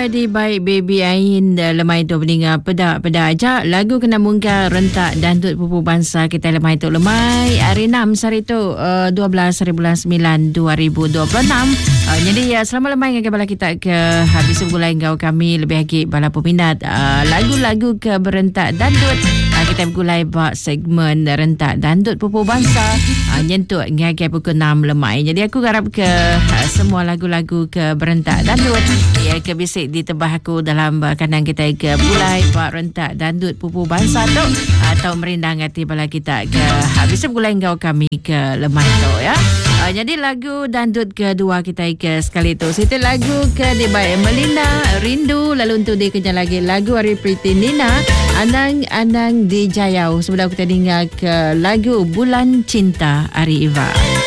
ke di baik baby Ain lemai tu pendengar pedak ajak lagu kena mungkar rentak dandut pupu bangsa kita lemai tu lemai hari 6 hari tu 12 hari bulan 9 2026. Jadi selama lemai dengan bala kita ke habis bulan kau kami lebih lagi bala peminat lagu-lagu ke berentak dandut. Kita bergulai buat segmen rentak dandut pupu bangsa nyentuk ngagai pukul 6 lemai. Jadi aku harap ke semua lagu-lagu ke berentak dandut ya ke bisik ditebah aku dalam kandang kita ke bulai buat rentak dandut pupu bangsa tu atau merindang hati bala kita ke habis bergulai kau kami ke lemai tu ya. Jadi lagu dandut kedua kita ke sekali tu itu lagu ke di baik Melina Rindu, lalu untuk dia kejap lagi lagu Ari Priti Nina Anang-anang di Jayau. Sebelum kita dengar ke lagu Bulan Cinta Ari Iva.